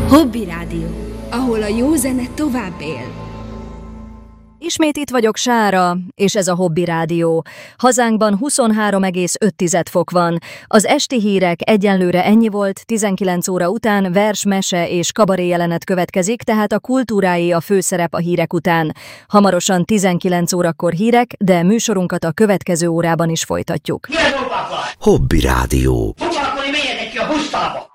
Hobby Rádió, ahol a jó zene tovább él. Ismét itt vagyok, Sára, és ez a Hobby Rádió. Hazánkban 23,5 fok van. Az esti hírek egyenlőre ennyi volt, 19 óra után vers, mese és kabaré jelenet következik, tehát a kultúráé a főszerep a hírek után. Hamarosan 19 órakor hírek, de műsorunkat a következő órában is folytatjuk. Hobby Rádió. Foglalkozni, menjetek ki a busztába!